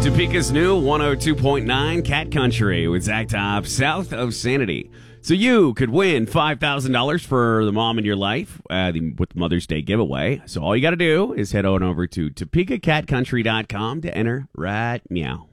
Topeka's new 102.9 Cat Country with Zach Top, south of Sanity. So you could win $5,000 for the mom in your life with Mother's Day giveaway. So all you got to do is head on over to TopekaCatCountry.com to enter right meow.